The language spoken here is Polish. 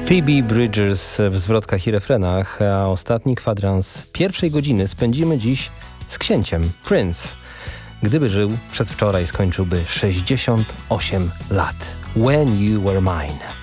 Phoebe Bridgers w zwrotkach i refrenach, a ostatni kwadrans pierwszej godziny spędzimy dziś z księciem Prince. Gdyby żył, przedwczoraj skończyłby 68 lat. When You Were Mine.